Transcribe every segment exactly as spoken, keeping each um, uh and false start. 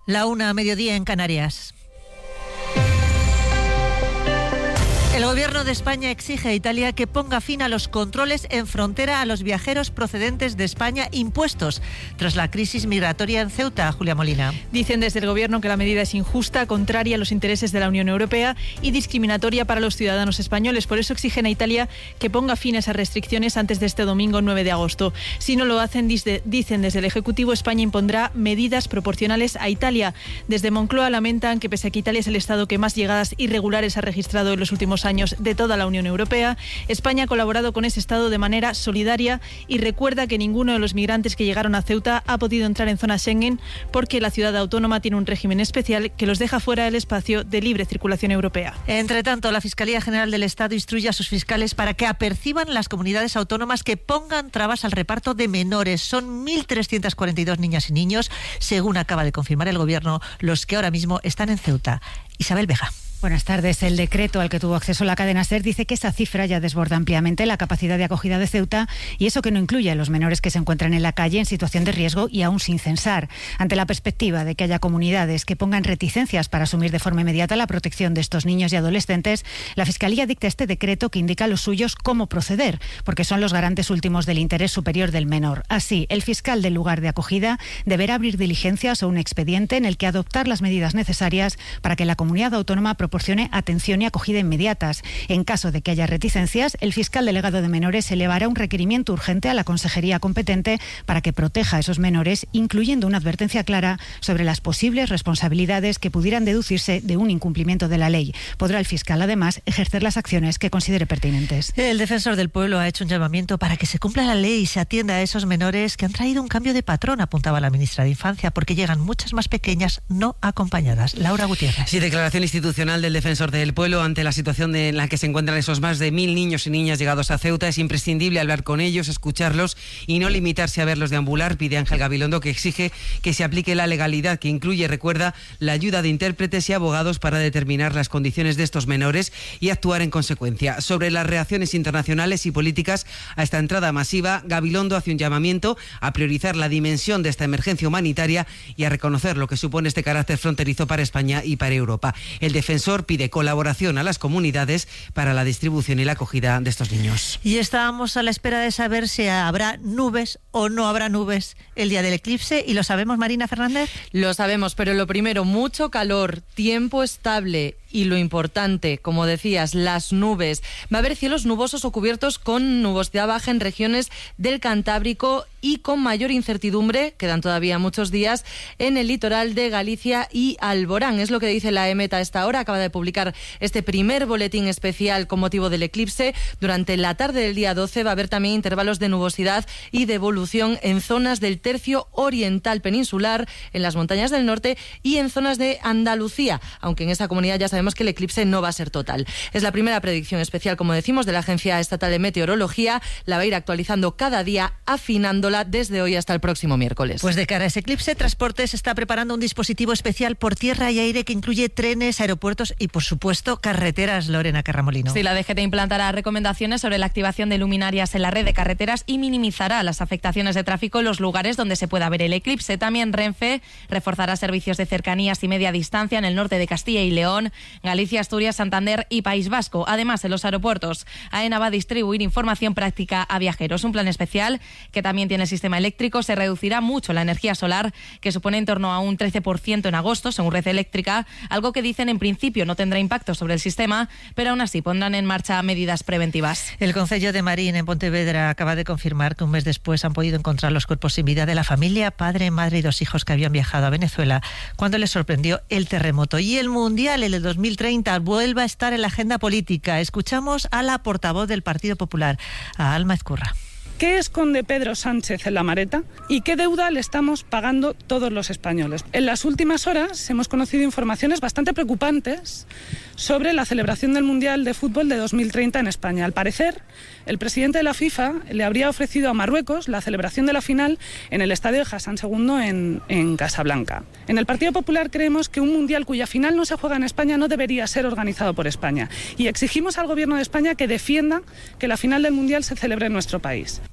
La una a mediodía en Canarias. El Gobierno de España exige a Italia que ponga fin a los controles en frontera a los viajeros procedentes de España impuestos tras la crisis migratoria en Ceuta. Julia Molina. Dicen desde el Gobierno que la medida es injusta, contraria a los intereses de la Unión Europea y discriminatoria para los ciudadanos españoles. Por eso exigen a Italia que ponga fin a esas restricciones antes de este domingo nueve de agosto. Si no lo hacen, dicen desde el Ejecutivo, España impondrá medidas proporcionales a Italia. Desde Moncloa lamentan que pese a que Italia es el Estado que más llegadas irregulares ha registrado en los últimos años de toda la Unión Europea, España ha colaborado con ese Estado de manera solidaria y recuerda que ninguno de los migrantes que llegaron a Ceuta ha podido entrar en zona Schengen porque la ciudad autónoma tiene un régimen especial que los deja fuera del espacio de libre circulación europea. Entre tanto, la Fiscalía General del Estado instruye a sus fiscales para que aperciban las comunidades autónomas que pongan trabas al reparto de menores. Son mil trescientas cuarenta y dos niñas y niños, según acaba de confirmar el Gobierno, los que ahora mismo están en Ceuta. Isabel Vega. Buenas tardes. El decreto al que tuvo acceso la cadena SER dice que esa cifra ya desborda ampliamente la capacidad de acogida de Ceuta y eso que no incluye a los menores que se encuentran en la calle en situación de riesgo y aún sin censar. Ante la perspectiva de que haya comunidades que pongan reticencias para asumir de forma inmediata la protección de estos niños y adolescentes, la Fiscalía dicta este decreto que indica a los suyos cómo proceder, porque son los garantes últimos del interés superior del menor. Así, el fiscal del lugar de acogida deberá abrir diligencias o un expediente en el que adoptar las medidas necesarias para que la comunidad autónoma proporcione atención y acogida inmediatas. En caso de que haya reticencias, el fiscal delegado de menores elevará un requerimiento urgente a la consejería competente para que proteja a esos menores, incluyendo una advertencia clara sobre las posibles responsabilidades que pudieran deducirse de un incumplimiento de la ley. Podrá el fiscal, además, ejercer las acciones que considere pertinentes. El defensor del pueblo ha hecho un llamamiento para que se cumpla la ley y se atienda a esos menores que han traído un cambio de patrón, apuntaba la ministra de Infancia, porque llegan muchas más pequeñas no acompañadas. Laura Gutiérrez. Sí, declaración institucional del defensor del pueblo ante la situación de, en la que se encuentran esos más de mil niños y niñas llegados a Ceuta. Es imprescindible hablar con ellos, escucharlos y no limitarse a verlos deambular. Pide Ángel Gabilondo que exige que se aplique la legalidad, que incluye, recuerda, la ayuda de intérpretes y abogados para determinar las condiciones de estos menores y actuar en consecuencia. Sobre las reacciones internacionales y políticas a esta entrada masiva, Gabilondo hace un llamamiento a priorizar la dimensión de esta emergencia humanitaria y a reconocer lo que supone este carácter fronterizo para España y para Europa. El defensor pide colaboración a las comunidades para la distribución y la acogida de estos niños. Y estábamos a la espera de saber si habrá nubes o no habrá nubes el día del eclipse, y lo sabemos, Marina Fernández. Lo sabemos, pero lo primero, mucho calor, tiempo estable y lo importante, como decías, las nubes. Va a haber cielos nubosos o cubiertos con nubosidad baja en regiones del Cantábrico y con mayor incertidumbre, quedan todavía muchos días, en el litoral de Galicia y Alborán. Es lo que dice la EMET a esta hora. Acaba de publicar este primer boletín especial con motivo del eclipse. Durante la tarde del día doce va a haber también intervalos de nubosidad y de evolución en zonas del tercio oriental peninsular, en las montañas del norte y en zonas de Andalucía, aunque en esa comunidad ya sabemos que el eclipse no va a ser total. Es la primera predicción especial, como decimos, de la Agencia Estatal de Meteorología. La va a ir actualizando cada día, afinándola desde hoy hasta el próximo miércoles. Pues de cara a ese eclipse, Transportes está preparando un dispositivo especial por tierra y aire que incluye trenes, aeropuertos y, por supuesto, carreteras. Lorena Carramolino. Sí, la D G T implantará recomendaciones sobre la activación de luminarias en la red de carreteras y minimizará las afectaciones de tráfico en los lugares donde se pueda ver el eclipse. También Renfe reforzará servicios de cercanías y media distancia en el norte de Castilla y León, Galicia, Asturias, Santander y País Vasco. Además, en los aeropuertos, AENA va a distribuir información práctica a viajeros. Un plan especial que también tiene el sistema eléctrico. Se reducirá mucho la energía solar, que supone en torno a un trece por ciento en agosto, según Red Eléctrica, algo que dicen en principio no tendrá impacto sobre el sistema, pero aún así pondrán en marcha medidas preventivas. El Concello de Marín, en Pontevedra, acaba de confirmar que un mes después han podido encontrar los cuerpos sin vida de la familia, padre, madre y dos hijos que habían viajado a Venezuela cuando les sorprendió el terremoto. Y el Mundial, el de dos mil treinta, vuelve a estar en la agenda política. Escuchamos a la portavoz del Partido Popular, a Alma Ezcurra. ¿Qué esconde Pedro Sánchez en la maleta y qué deuda le estamos pagando todos los españoles? En las últimas horas hemos conocido informaciones bastante preocupantes sobre la celebración del Mundial de Fútbol de dos mil treinta en España. Al parecer, el presidente de la FIFA le habría ofrecido a Marruecos la celebración de la final en el estadio de Hassan segundo en, en Casablanca. En el Partido Popular creemos que un Mundial cuya final no se juega en España no debería ser organizado por España y exigimos al Gobierno de España que defienda que la final del Mundial se celebre en nuestro país.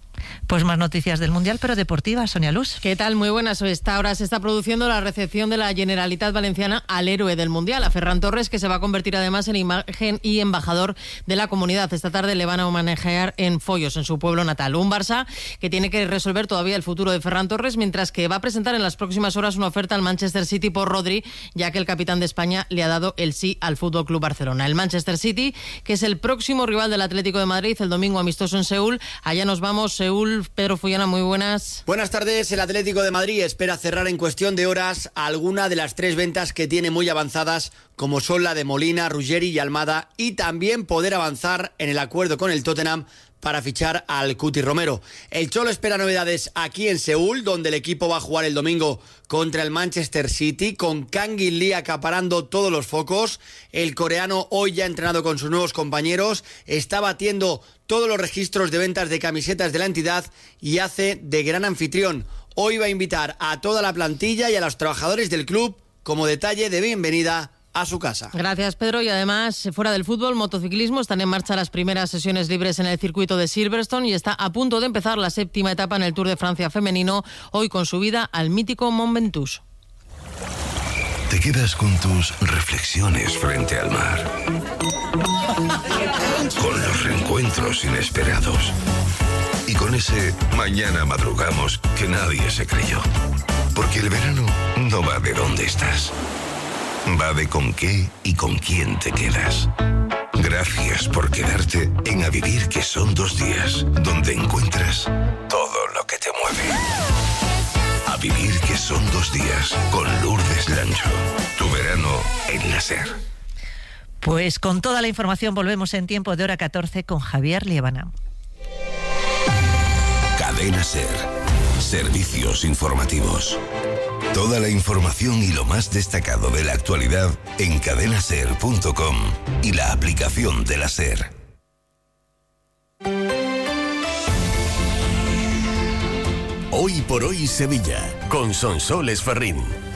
Pues más noticias del Mundial, pero deportivas. Sonia Luz. ¿Qué tal? Muy buenas. A esta hora se está produciendo la recepción de la Generalitat Valenciana al héroe del Mundial, a Ferran Torres, que se va a convertir además en imagen y embajador de la comunidad. Esta tarde le van a homenajear en Foyos, en su pueblo natal. Un Barça que tiene que resolver todavía el futuro de Ferran Torres, mientras que va a presentar en las próximas horas una oferta al Manchester City por Rodri, ya que el capitán de España le ha dado el sí al F C Barcelona. El Manchester City, que es el próximo rival del Atlético de Madrid, el domingo amistoso en Seúl. Allá nos vamos, Seúl. Pedro Fullana, muy buenas. Buenas tardes. El Atlético de Madrid espera cerrar en cuestión de horas alguna de las tres ventas que tiene muy avanzadas, como son la de Molina, Ruggeri y Almada, y también poder avanzar en el acuerdo con el Tottenham para fichar al Cuti Romero. El Cholo espera novedades aquí en Seúl, donde el equipo va a jugar el domingo contra el Manchester City, con Kang In Lee acaparando todos los focos. El coreano, hoy ya entrenado con sus nuevos compañeros, está batiendo todos los registros de ventas de camisetas de la entidad y hace de gran anfitrión. Hoy va a invitar a toda la plantilla y a los trabajadores del club como detalle de bienvenida a su casa. Gracias, Pedro. Y además, fuera del fútbol, motociclismo, están en marcha las primeras sesiones libres en el circuito de Silverstone y está a punto de empezar la séptima etapa en el Tour de Francia femenino, hoy con subida al mítico Mont Ventoux. Te quedas con tus reflexiones frente al mar, con los reencuentros inesperados y con ese mañana madrugamos que nadie se creyó. Porque el verano no va de dónde estás, va de con qué y con quién te quedas. Gracias por quedarte en A Vivir, que son dos días, donde encuentras todo lo que te mueve. A Vivir, que son dos días, con Lourdes Lancho. Tu verano en la SER. Pues con toda la información volvemos en tiempo de hora catorce con Javier Liébana. Cadena SER. Servicios informativos. Toda la información y lo más destacado de la actualidad en cadena ser punto com y la aplicación de la SER. Hoy por hoy Sevilla, con Sonsoles Ferrín.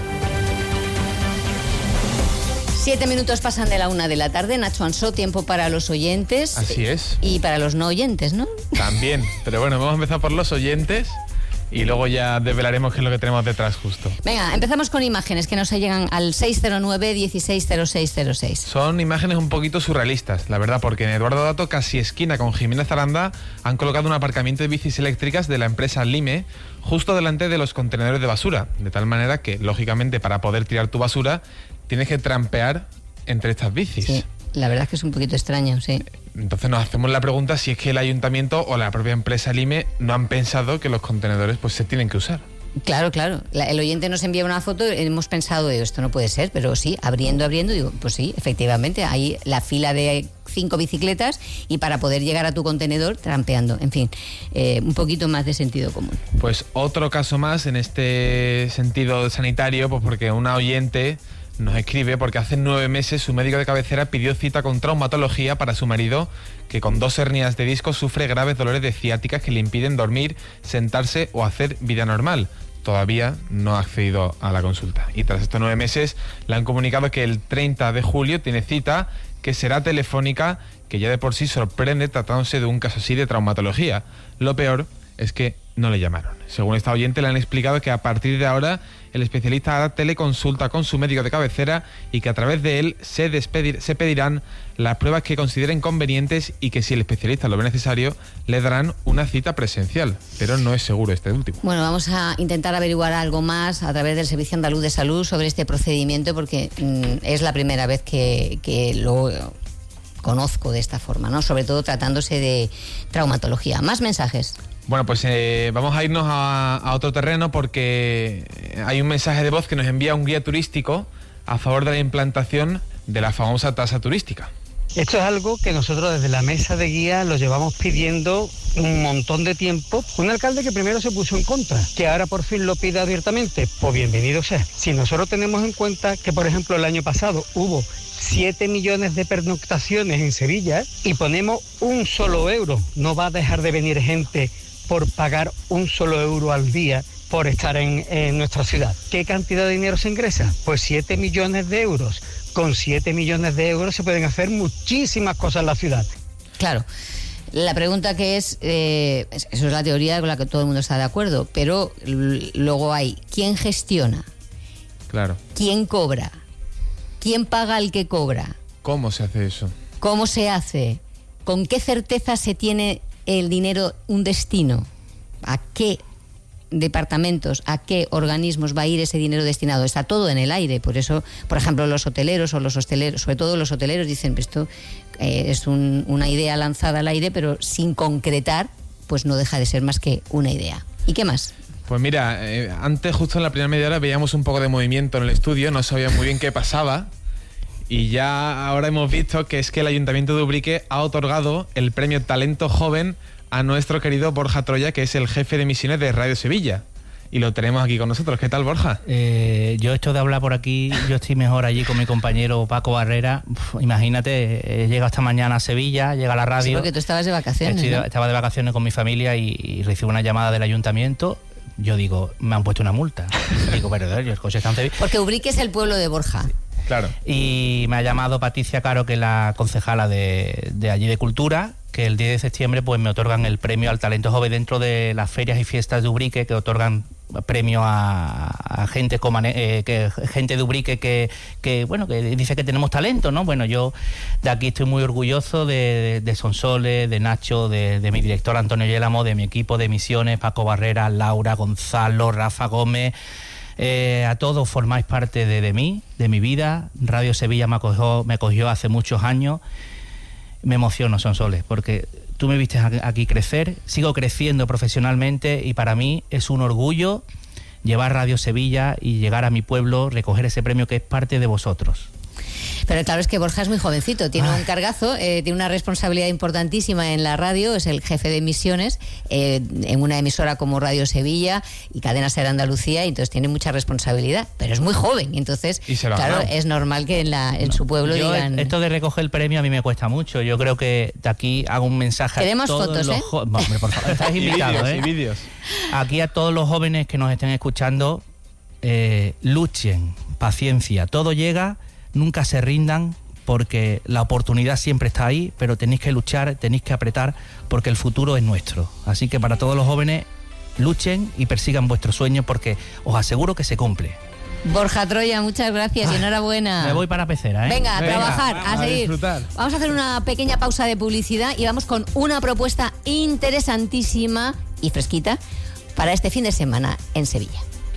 Siete minutos pasan de la una de la tarde. Nacho Ansó, tiempo para los oyentes. Así es. Y para los no oyentes, ¿no? También. Pero bueno, vamos a empezar por los oyentes y luego ya desvelaremos qué es lo que tenemos detrás justo. Venga, empezamos con imágenes que nos llegan al seis cero nueve, dieciséis cero seis cero seis. Son imágenes un poquito surrealistas, la verdad, porque en Eduardo Dato, casi esquina con Jiménez Aranda, han colocado un aparcamiento de bicis eléctricas de la empresa Lime justo delante de los contenedores de basura, de tal manera que, lógicamente, para poder tirar tu basura, tienes que trampear entre estas bicis. Sí, la verdad es que es un poquito extraño, sí. Entonces nos hacemos la pregunta si es que el ayuntamiento o la propia empresa Lime no han pensado que los contenedores pues se tienen que usar. Claro, claro. La, el oyente nos envía una foto y hemos pensado, esto no puede ser, pero sí, abriendo, abriendo, digo, pues sí, efectivamente, hay la fila de cinco bicicletas y para poder llegar a tu contenedor, trampeando. En fin, eh, un poquito más de sentido común. Pues otro caso más en este sentido sanitario, pues porque una oyente nos escribe porque hace nueve meses su médico de cabecera pidió cita con traumatología para su marido, que con dos hernias de disco sufre graves dolores de ciática que le impiden dormir, sentarse o hacer vida normal. Todavía no ha accedido a la consulta. Y tras estos nueve meses le han comunicado que el treinta de julio tiene cita, que será telefónica, que ya de por sí sorprende tratándose de un caso así de traumatología. Lo peor es que no le llamaron. Según esta oyente, le han explicado que a partir de ahora el especialista hará teleconsulta con su médico de cabecera y que a través de él se, despedir, se pedirán las pruebas que consideren convenientes y que si el especialista lo ve necesario le darán una cita presencial, pero no es seguro este último. Bueno, vamos a intentar averiguar algo más a través del Servicio Andaluz de Salud sobre este procedimiento porque mmm, es la primera vez que, que lo conozco de esta forma, ¿no? Sobre todo tratándose de traumatología. Más mensajes. Bueno, pues eh, vamos a irnos a, a otro terreno porque hay un mensaje de voz que nos envía un guía turístico a favor de la implantación de la famosa tasa turística. Esto es algo que nosotros desde la mesa de guía lo llevamos pidiendo un montón de tiempo. Un alcalde que primero se puso en contra, que ahora por fin lo pide abiertamente, pues bienvenido sea. Si nosotros tenemos en cuenta que, por ejemplo, el año pasado hubo siete millones de pernoctaciones en Sevilla y ponemos un solo euro, no va a dejar de venir gente por pagar un solo euro al día por estar en, en nuestra ciudad. ¿Qué cantidad de dinero se ingresa? Pues siete millones de euros. Con siete millones de euros se pueden hacer muchísimas cosas en la ciudad. Claro. La pregunta que es, eh, eso es la teoría con la que todo el mundo está de acuerdo, pero l- luego hay, ¿quién gestiona? Claro. ¿Quién cobra? ¿Quién paga al que cobra? ¿Cómo se hace eso? ¿Cómo se hace? ¿Con qué certeza se tiene el dinero un destino? ¿A qué departamentos, a qué organismos va a ir ese dinero destinado? Está todo en el aire. Por eso, por ejemplo, los hoteleros o los hosteleros, sobre todo los hoteleros, dicen, esto eh, es un, una idea lanzada al aire, pero sin concretar, pues no deja de ser más que una idea. ¿Y qué más? Pues mira, eh, antes justo en la primera media hora veíamos un poco de movimiento en el estudio, no sabíamos muy bien qué pasaba. Y ya ahora hemos visto que es que el Ayuntamiento de Ubrique ha otorgado el premio Talento Joven a nuestro querido Borja Troya, que es el jefe de misiones de Radio Sevilla. Y lo tenemos aquí con nosotros. ¿Qué tal, Borja? Eh, yo esto de hablar por aquí, yo estoy mejor allí con mi compañero Paco Barrera. Uf, imagínate, he llegado esta mañana a Sevilla, llega a la radio. Sí, porque tú estabas de vacaciones, estoy de, ¿no? Estaba de vacaciones con mi familia y, y recibo una llamada del Ayuntamiento. Yo digo, me han puesto una multa. Digo, pero el coche está en Sevilla. Porque Ubrique es el pueblo de Borja. Claro. Y me ha llamado Patricia Caro, que es la concejala de, de allí de Cultura, que el diez de septiembre pues me otorgan el premio al talento joven dentro de las ferias y fiestas de Ubrique, que otorgan premio a, a gente como, eh, que gente de Ubrique que, que bueno que dice que tenemos talento, ¿no? Bueno, yo de aquí estoy muy orgulloso de, de, de Sonsoles, de Nacho, de, de mi director Antonio Yélamo, de mi equipo de misiones, Paco Barrera, Laura, Gonzalo, Rafa Gómez. Eh, a todos formáis parte de, de mí, de mi vida. Radio Sevilla me acogió, me acogió hace muchos años. Me emociono, Sonsoles, porque tú me viste aquí crecer, sigo creciendo profesionalmente y para mí es un orgullo llevar Radio Sevilla y llegar a mi pueblo, recoger ese premio que es parte de vosotros. Pero claro, es que Borja es muy jovencito, tiene un cargazo, eh, tiene una responsabilidad importantísima en la radio, es el jefe de emisiones eh, en una emisora como Radio Sevilla y Cadena Ser Andalucía, y entonces tiene mucha responsabilidad, pero es muy joven, entonces claro, es normal que en, la, en su pueblo yo, digan... Esto de recoger el premio a mí me cuesta mucho, yo creo que de aquí hago un mensaje Queremos a todos fotos, los ¿eh? jo- Hombre, por favor, estáis invitados, ¿eh? Y vídeos. Aquí a todos los jóvenes que nos estén escuchando, eh, luchen, paciencia, todo llega, nunca se rindan, porque la oportunidad siempre está ahí, pero tenéis que luchar, tenéis que apretar, porque el futuro es nuestro. Así que para todos los jóvenes, luchen y persigan vuestros sueños, porque os aseguro que se cumple. Borja Troya, muchas gracias y enhorabuena. Me voy para Pecera, ¿eh? Venga, a Venga, trabajar, a, a seguir. disfrutar. Vamos a hacer una pequeña pausa de publicidad y vamos con una propuesta interesantísima y fresquita para este fin de semana en Sevilla.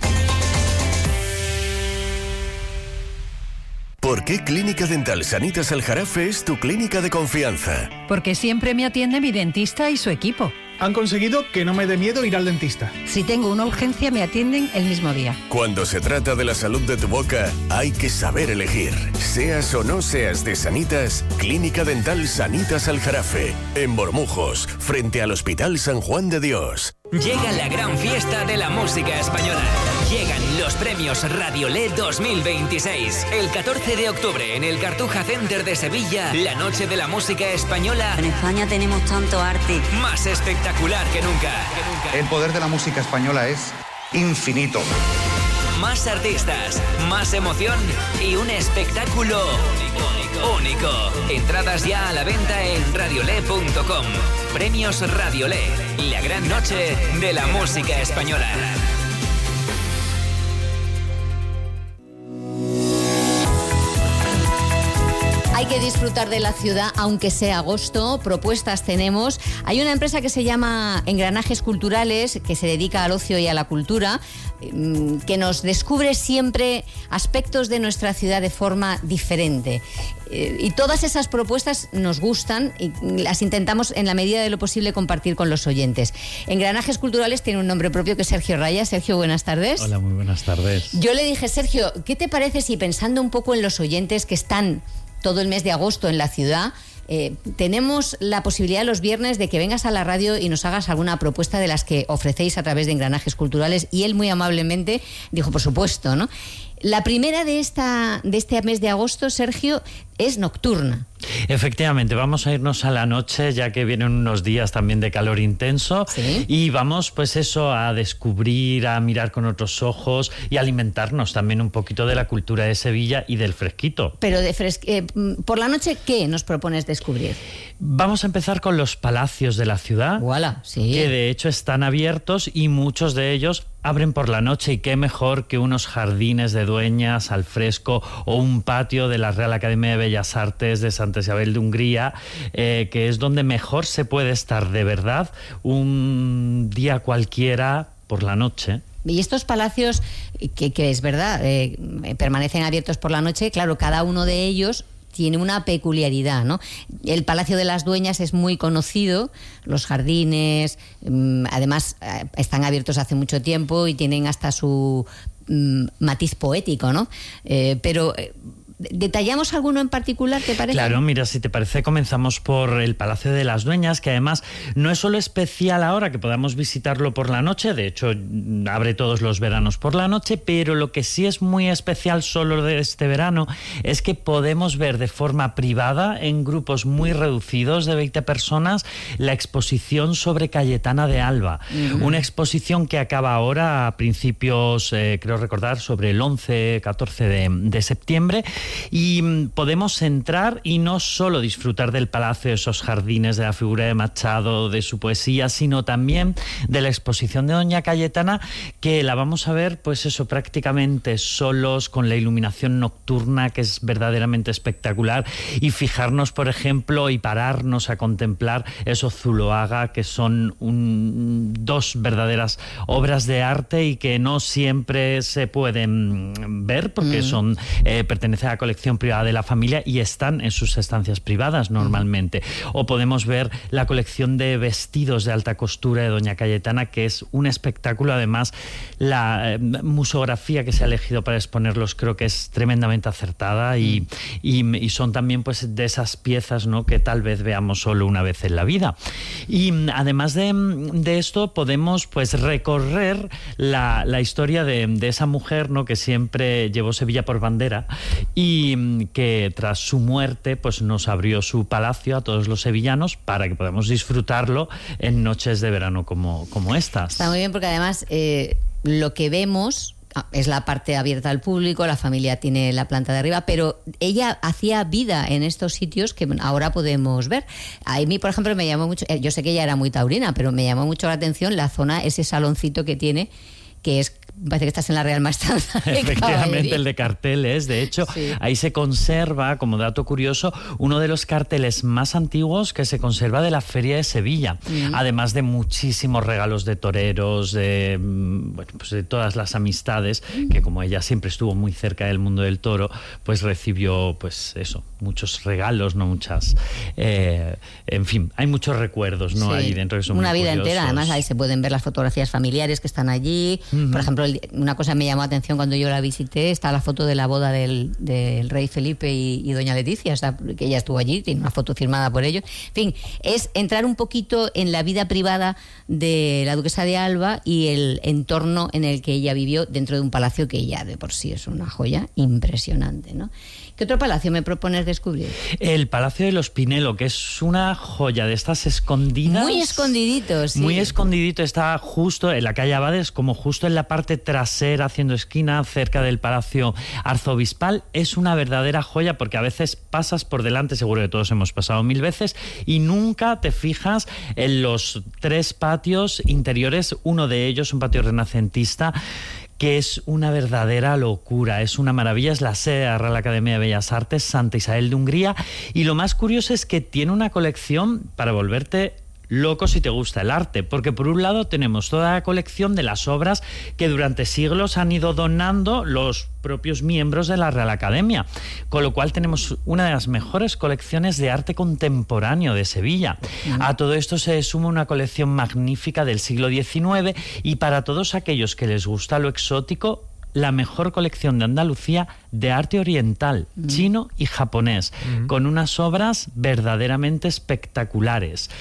¿Por qué Clínica Dental Sanitas Aljarafe es tu clínica de confianza? Porque siempre me atiende mi dentista y su equipo. Han conseguido que no me dé miedo ir al dentista. Si tengo una urgencia, me atienden el mismo día. Cuando se trata de la salud de tu boca, hay que saber elegir. Seas o no seas de Sanitas, Clínica Dental Sanitas Aljarafe, en Bormujos, frente al Hospital San Juan de Dios. Llega la gran fiesta de la música española. Llegan los premios Radiolé dos mil veintiséis. El catorce de octubre en el Cartuja Center de Sevilla, la noche de la música española. En España tenemos tanto arte. Más espectacular que nunca. que nunca. El poder de la música española es infinito. Más artistas, más emoción y un espectáculo único. único. Entradas ya a la venta en radiolé punto com. Premios Radiolé, la gran noche de la música española. Hay que disfrutar de la ciudad, aunque sea agosto. Propuestas tenemos. Hay una empresa que se llama Engranajes Culturales, que se dedica al ocio y a la cultura, que nos descubre siempre aspectos de nuestra ciudad de forma diferente. Y todas esas propuestas nos gustan y las intentamos en la medida de lo posible compartir con los oyentes. Engranajes Culturales tiene un nombre propio, que es Sergio Raya. Sergio, buenas tardes. Hola, muy buenas tardes. Yo le dije, Sergio, ¿qué te parece si, pensando un poco en los oyentes que están todo el mes de agosto en la ciudad, eh, tenemos la posibilidad los viernes de que vengas a la radio y nos hagas alguna propuesta de las que ofrecéis a través de Engranajes Culturales? Y él muy amablemente dijo, por supuesto, ¿no? La primera de, esta, de este mes de agosto, Sergio, es nocturna. Efectivamente, vamos a irnos a la noche, ya que vienen unos días también de calor intenso. ¿Sí? Y vamos, pues eso, a descubrir, a mirar con otros ojos y alimentarnos también un poquito de la cultura de Sevilla y del fresquito. Pero de fres- eh, por la noche, ¿qué nos propones descubrir? Vamos a empezar con los palacios de la ciudad, voilà, sí. que de hecho están abiertos y muchos de ellos abren por la noche, y qué mejor que unos jardines de dueñas al fresco o un patio de la Real Academia de Bellas Artes de Santa Isabel de Hungría, eh, que es donde mejor se puede estar de verdad un día cualquiera por la noche. Y estos palacios, que, que es verdad, eh, permanecen abiertos por la noche, claro, cada uno de ellos tiene una peculiaridad, ¿no? El Palacio de las Dueñas es muy conocido, los jardines, además están abiertos hace mucho tiempo y tienen hasta su matiz poético, ¿no? Eh, pero ¿detallamos alguno en particular, te parece? Claro, mira, si te parece, comenzamos por el Palacio de las Dueñas, que además no es solo especial ahora que podamos visitarlo por la noche, de hecho abre todos los veranos por la noche, pero lo que sí es muy especial solo de este verano es que podemos ver de forma privada, en grupos muy reducidos de veinte personas, la exposición sobre Cayetana de Alba. Uh-huh. Una exposición que acaba ahora a principios, eh, creo recordar, sobre el once, catorce de, de septiembre. Y podemos entrar y no solo disfrutar del palacio, de esos jardines, de la figura de Machado, de su poesía, sino también de la exposición de Doña Cayetana, que la vamos a ver, pues eso, prácticamente solos, con la iluminación nocturna, que es verdaderamente espectacular, y fijarnos, por ejemplo, y pararnos a contemplar esos Zuloaga, que son un, dos verdaderas obras de arte y que no siempre se pueden ver, porque mm. son eh, pertenecen a la colección privada de la familia y están en sus estancias privadas normalmente. O podemos ver la colección de vestidos de alta costura de Doña Cayetana, que es un espectáculo. Además, la eh, museografía que se ha elegido para exponerlos creo que es tremendamente acertada y, mm. y, y son también pues de esas piezas, ¿no?, que tal vez veamos solo una vez en la vida. Y además de, de esto podemos pues recorrer la, la historia de, de esa mujer, ¿no?, que siempre llevó Sevilla por bandera y que tras su muerte pues nos abrió su palacio a todos los sevillanos para que podamos disfrutarlo en noches de verano como, como estas. Está muy bien, porque además eh, lo que vemos es la parte abierta al público, la familia tiene la planta de arriba, pero ella hacía vida en estos sitios que ahora podemos ver. A mí, por ejemplo, me llamó mucho, yo sé que ella era muy taurina, pero me llamó mucho la atención la zona, ese saloncito que tiene, que es, parece que estás en la Real Maestranza. Efectivamente, el de carteles. De hecho, sí. ahí se conserva, como dato curioso, uno de los carteles más antiguos que se conserva de la Feria de Sevilla. Mm. Además de muchísimos regalos de toreros, de, bueno, pues de todas las amistades, mm. que como ella siempre estuvo muy cerca del mundo del toro, pues recibió, pues eso, muchos regalos, no muchas... Eh, en fin, hay muchos recuerdos, ¿no? Sí. Ahí dentro que son una muy vida curiosos. Entera. Además, ahí se pueden ver las fotografías familiares que están allí. Uh-huh. Por ejemplo, una cosa me llamó la atención cuando yo la visité, está la foto de la boda del, del rey Felipe y, y doña Leticia, o sea, que ella estuvo allí, tiene una foto firmada por ellos. En fin, es entrar un poquito en la vida privada de la duquesa de Alba y el entorno en el que ella vivió dentro de un palacio que ya de por sí es una joya impresionante, ¿no? ¿Qué otro palacio me propones descubrir? El Palacio de los Pinelo, que es una joya de estas escondidas. Muy escondidito, sí. Muy escondidito, está justo en la calle Abades, como justo en la parte trasera, haciendo esquina, cerca del Palacio Arzobispal. Es una verdadera joya porque a veces pasas por delante, seguro que todos hemos pasado mil veces, y nunca te fijas en los tres patios interiores, uno de ellos, un patio renacentista, que es una verdadera locura, es una maravilla, es la sede de la Real Academia de Bellas Artes, Santa Isabel de Hungría, y lo más curioso es que tiene una colección para volverte loco si te gusta el arte, porque por un lado tenemos toda la colección de las obras que durante siglos han ido donando los propios miembros de la Real Academia, con lo cual tenemos una de las mejores colecciones de arte contemporáneo de Sevilla. Uh-huh. A todo esto se suma una colección magnífica del siglo diecinueve y para todos aquellos que les gusta lo exótico, la mejor colección de Andalucía de arte oriental, uh-huh. chino y japonés, uh-huh. con unas obras verdaderamente espectaculares.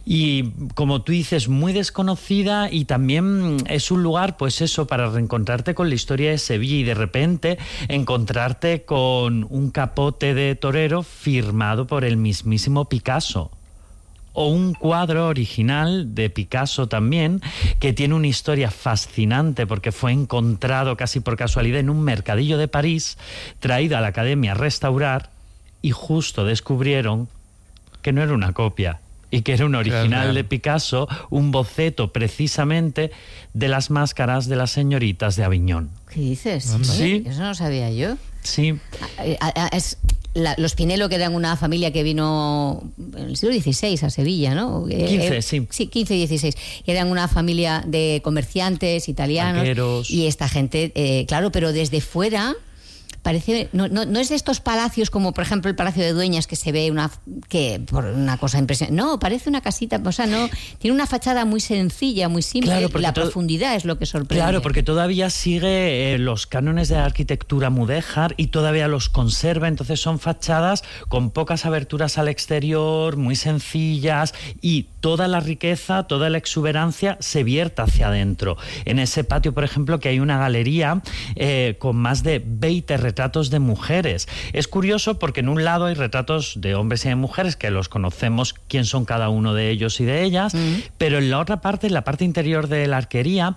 y, como tú dices, muy desconocida, y también es un lugar, pues eso, para reencontrarte con la historia de Sevilla y de repente encontrarte con un capote de torero firmado por el mismísimo Picasso. O un cuadro original de Picasso también, que tiene una historia fascinante porque fue encontrado casi por casualidad en un mercadillo de París, traído a la Academia a restaurar, y justo descubrieron que no era una copia y que era un original claro. de Picasso, un boceto precisamente de las máscaras de las señoritas de Aviñón. ¿Qué dices? Sí. Eso no sabía yo. Sí. Es... La, los Pinelo, que eran una familia que vino en el siglo dieciséis a Sevilla, ¿no? quince, eh, sí. Sí, quince y dieciséis. Eran una familia de comerciantes italianos. Banqueros. Y esta gente, eh, claro, pero desde fuera... Parece, no, no, no es de estos palacios como por ejemplo el Palacio de Dueñas, que se ve una que por una cosa impresionante. No, parece una casita, o sea, no, tiene una fachada muy sencilla, muy simple. Claro, la todo, profundidad es lo que sorprende. Claro, porque todavía sigue eh, los cánones de la arquitectura mudéjar y todavía los conserva, entonces son fachadas con pocas aberturas al exterior, muy sencillas, y toda la riqueza, toda la exuberancia se vierte hacia adentro. En ese patio, por ejemplo, que hay una galería eh, con más de veinte retratos de mujeres. Es curioso porque en un lado hay retratos de hombres y de mujeres que los conocemos quién son cada uno de ellos y de ellas, mm. pero en la otra parte, en la parte interior de la arquería,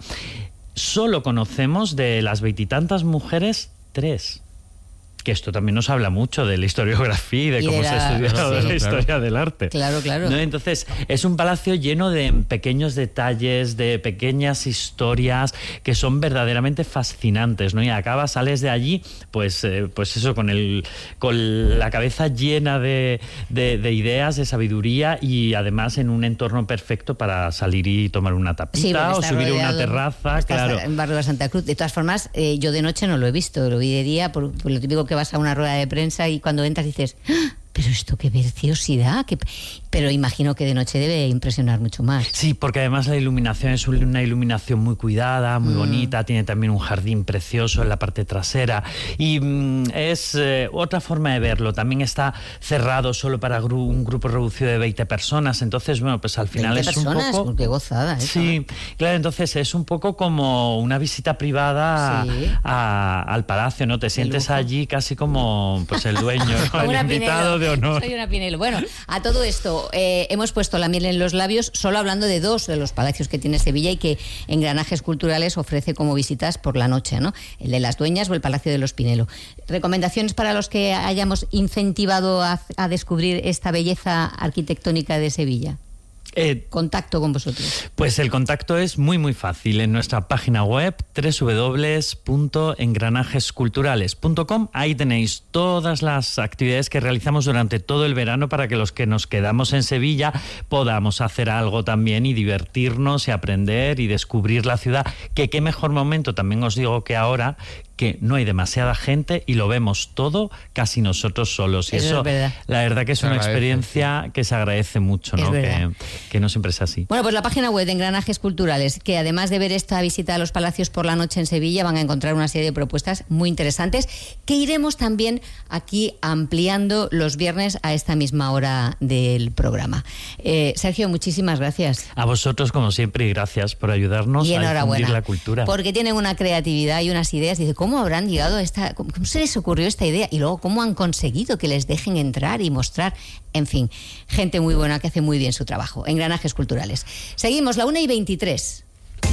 solo conocemos de las veintitantas mujeres tres. Que esto también nos habla mucho de la historiografía y de y cómo de la... se ha estudiado sí, la claro. historia del arte. Claro, claro. ¿No? Entonces, es un palacio lleno de pequeños detalles, de pequeñas historias que son verdaderamente fascinantes, ¿no? Y acabas, sales de allí, pues, eh, pues eso, con el con la cabeza llena de, de, de ideas, de sabiduría, y además en un entorno perfecto para salir y tomar una tapita sí, o subir a una terraza, claro. En Barrio de Santa Cruz. De todas formas, eh, yo de noche no lo he visto, lo vi de día, por, por lo típico que vas a una rueda de prensa y cuando entras dices, ¡ah! Pero esto qué preciosidad, qué... pero imagino que de noche debe impresionar mucho más. Sí, porque además la iluminación es una iluminación muy cuidada, muy mm. bonita, tiene también un jardín precioso en la parte trasera y mm, es eh, otra forma de verlo. También está cerrado solo para gru- un grupo reducido de veinte personas, entonces bueno, pues al final es personas, un poco... qué gozada eso. Sí, claro, entonces es un poco como una visita privada sí. a, a, al palacio, ¿no? Te sientes allí casi como pues el dueño, ¿no? El invitado de honor. Soy una Pinelo. Bueno, a todo esto eh, hemos puesto la miel en los labios solo hablando de dos de los palacios que tiene Sevilla y que Engranajes Culturales ofrece como visitas por la noche, ¿no? El de las Dueñas o el Palacio de los Pinelo. ¿Recomendaciones para los que hayamos incentivado a, a descubrir esta belleza arquitectónica de Sevilla? Eh, contacto con vosotros. Pues el contacto es muy muy fácil en nuestra página web doble u doble u doble u punto engranajes culturales punto com. Ahí tenéis todas las actividades que realizamos durante todo el verano para que los que nos quedamos en Sevilla podamos hacer algo también y divertirnos y aprender y descubrir la ciudad, que qué mejor momento, también os digo que ahora que no hay demasiada gente y lo vemos todo casi nosotros solos. Y eso, eso es verdad. La verdad que es se una agradece, experiencia sí. que se agradece mucho, ¿no? Que, que no siempre es así. Bueno, pues la página web de Engranajes Culturales, que además de ver esta visita a los palacios por la noche en Sevilla, van a encontrar una serie de propuestas muy interesantes que iremos también aquí ampliando los viernes a esta misma hora del programa. Eh, Sergio, muchísimas gracias. A vosotros, como siempre, y gracias por ayudarnos y a difundir la cultura. Porque tienen una creatividad y unas ideas. Dice, ¿cómo habrán llegado a esta, cómo se les ocurrió esta idea? Y luego, ¿cómo han conseguido que les dejen entrar y mostrar? En fin, gente muy buena que hace muy bien su trabajo. Engranajes Culturales. Seguimos, la una y veintitrés.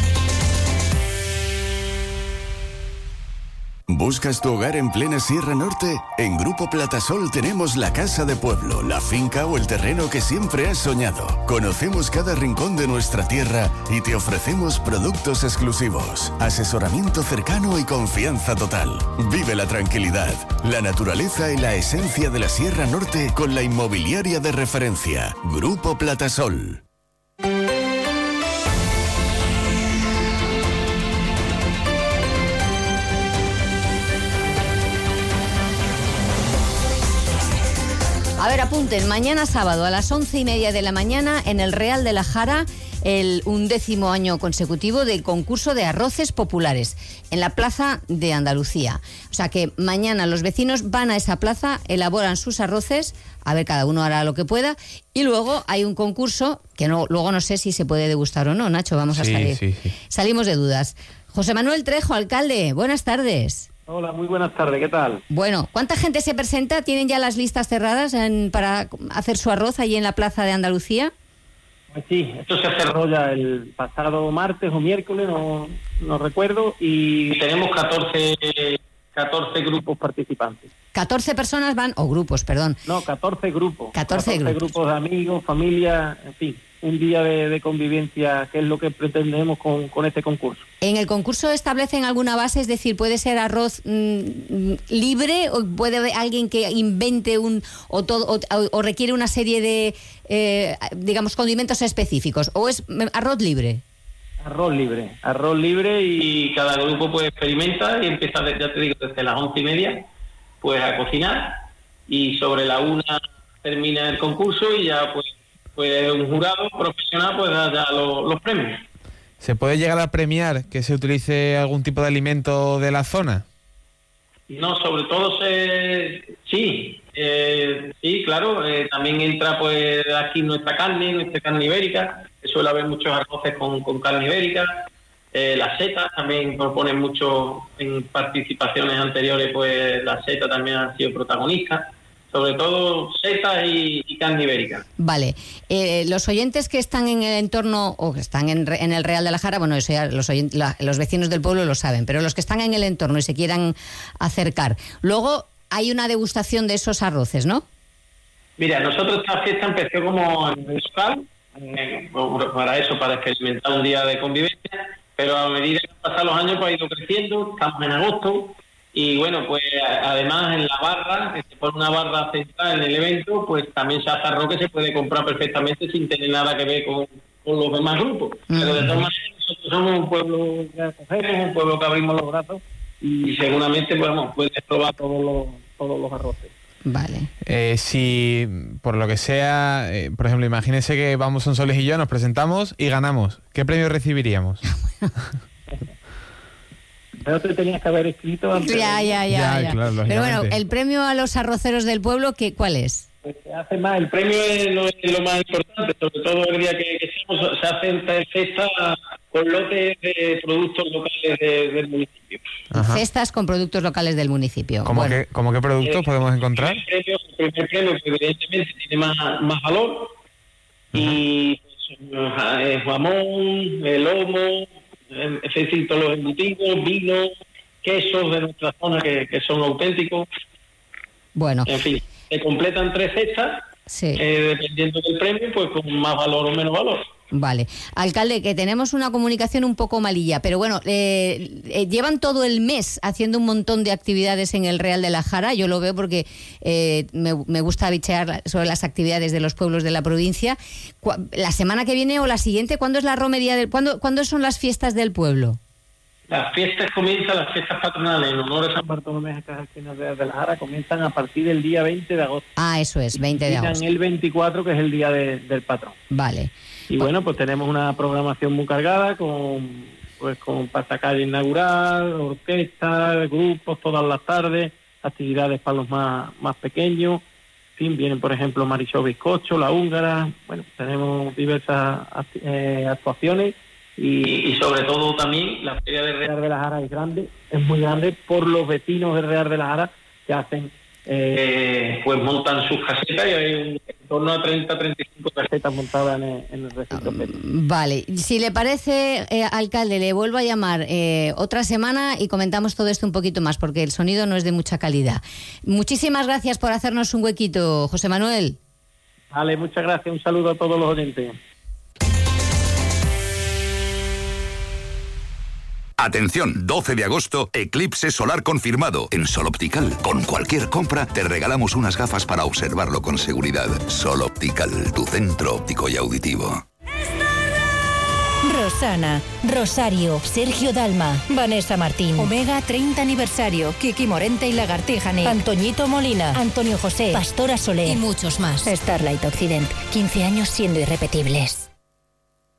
¿Buscas tu hogar en plena Sierra Norte? En Grupo Platasol tenemos la casa de pueblo, la finca o el terreno que siempre has soñado. Conocemos cada rincón de nuestra tierra y te ofrecemos productos exclusivos, asesoramiento cercano y confianza total. Vive la tranquilidad, la naturaleza y la esencia de la Sierra Norte con la inmobiliaria de referencia, Grupo Platasol. A ver, apunten, mañana sábado a las once y media de la mañana en el Real de la Jara el undécimo año consecutivo del concurso de arroces populares en la Plaza de Andalucía. O sea que mañana los vecinos van a esa plaza, elaboran sus arroces, a ver, cada uno hará lo que pueda, y luego hay un concurso que no, luego no sé si se puede degustar o no, Nacho, vamos a Sí, salir. sí, sí. Salimos de dudas. José Manuel Trejo, alcalde, buenas tardes. Hola, muy buenas tardes, ¿qué tal? Bueno, ¿cuánta gente se presenta? ¿Tienen ya las listas cerradas en- para hacer su arroz allí en la Plaza de Andalucía? Pues sí, esto se cerró ya el pasado martes o miércoles, no, no recuerdo, y tenemos catorce, catorce grupos participantes. catorce personas van, o grupos, perdón. No, catorce grupos. catorce grupos. de amigos, familia, en fin, un día de, de convivencia, que es lo que pretendemos con, con este concurso. ¿En el concurso establecen alguna base? Es decir, ¿puede ser arroz mm, libre o puede haber alguien que invente un o, todo, o, o requiere una serie de, eh, digamos, condimentos específicos? ¿O es mm, arroz libre? Arroz libre, arroz libre y cada grupo pues experimenta y empieza, de- ya te digo, desde las once y media pues a cocinar y sobre la una termina el concurso y ya pues, pues un jurado profesional pues da ya los, los premios. ¿Se puede llegar a premiar que se utilice algún tipo de alimento de la zona? No, sobre todo se, sí, eh, sí, claro, eh, también entra pues aquí nuestra carne, nuestra carne ibérica, que suele haber muchos arroces con, con carne ibérica, eh, las setas también proponen mucho en participaciones anteriores, pues la seta también ha sido protagonista, sobre todo setas y, y carne ibérica. Vale. Eh, los oyentes que están en el entorno o que están en, re- en el Real de la Jara, bueno, eso ya los, oyen- la- los vecinos del pueblo lo saben, pero los que están en el entorno y se quieran acercar, luego hay una degustación de esos arroces, ¿no? Mira, nosotros esta fiesta empezó como a nivel local, eh, para eso, para experimentar un día de convivencia, pero a medida que pasan los años pues ha ido creciendo, estamos en agosto, y bueno, pues a- además en la barra, que se pone una barra central en el evento, pues también se hace arroz que se puede comprar perfectamente sin tener nada que ver con, con los demás grupos. Pero de todas maneras, nosotros somos un pueblo que acogemos, un pueblo que abrimos los brazos, y seguramente pues, vamos, puedes probar todos los, todos los arroces. Vale. Eh, si, por lo que sea, eh, por ejemplo, imagínese que vamos Sonsoles y yo, nos presentamos y ganamos. ¿Qué premio recibiríamos? Pero te tenías que haber escrito antes. Ya, ya, ya. Ya, ya. claro, Pero bueno, lógicamente. el premio a los arroceros del pueblo, ¿qué, ¿cuál es? Pues se hace más, el premio es lo, es lo más importante, sobre todo el día que, que seamos, se hacen tres cestas con lotes de productos locales de- del municipio. Ajá. Cestas con productos locales del municipio. ¿Cómo, Bueno, qué, ¿Cómo qué productos podemos encontrar? El premio, el primer premio que evidentemente tiene más, más valor y pues, eh, jamón, el lomo, eh, es decir, todos los embutidos, vinos, quesos de nuestra zona que, que son auténticos. bueno, En fin, se completan tres cestas, sí. eh, dependiendo del premio, pues con más valor o menos valor. Vale. Alcalde, que tenemos una comunicación un poco malilla, pero bueno, eh, eh, llevan todo el mes haciendo un montón de actividades en el Real de la Jara. Yo lo veo porque eh, me, me gusta bichear sobre las actividades de los pueblos de la provincia. Cu- La semana que viene o la siguiente, ¿cuándo es la romería del, cuándo, ¿cuándo son las fiestas del pueblo? Las fiestas comienzan, las fiestas patronales en honor a San Bartolomé de de la Jara comienzan a partir del día veinte de agosto. Ah, eso es, veinte de Terminan agosto. el veinticuatro, que es el día de- del patrón. Vale. Y bueno, pues tenemos una programación muy cargada con pues con pasacalle inaugural, orquesta, grupos todas las tardes, actividades para los más, más pequeños. En fin, vienen por ejemplo Marisol Bizcocho, La Húngara. Bueno, tenemos diversas act- eh, actuaciones y, y sobre todo también la feria del Real de la Jara es grande, es muy grande por los vecinos del Real de la Jara que hacen, eh, pues montan sus casetas y hay un- en torno a treinta, treinta y cinco casetas montadas en el, en el recinto. Vale, si le parece, eh, alcalde, le vuelvo a llamar eh, otra semana y comentamos todo esto un poquito más, porque el sonido no es de mucha calidad. Muchísimas gracias por hacernos un huequito, José Manuel. Vale, muchas gracias. Un saludo a todos los oyentes. Atención, doce de agosto, eclipse solar confirmado. En Sol Optical, con cualquier compra, te regalamos unas gafas para observarlo con seguridad. Sol Optical, tu centro óptico y auditivo. Rosana, Rosario, Sergio Dalma, Vanessa Martín, Omega treinta aniversario, Kiki Morente y Lagartija, Antoñito Molina, Antonio José, Pastora Solé y muchos más. Starlight Occident, quince años siendo irrepetibles.